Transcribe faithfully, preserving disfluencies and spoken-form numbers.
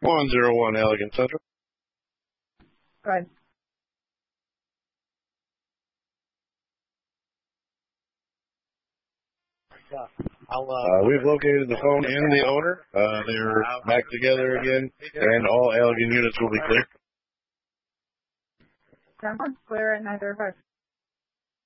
one zero one Elegant Central. Go ahead. I'll, uh, Uh, we've located the phone and the owner. Uh, they're back together again, and all Elegant units will be clear. Clear at nine thirty-five.